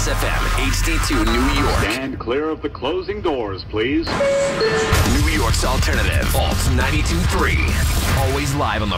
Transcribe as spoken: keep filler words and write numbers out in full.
F M, H D two, New York. Stand clear of the closing doors, please. New York's alternative, Alt ninety-two point three. Always live on the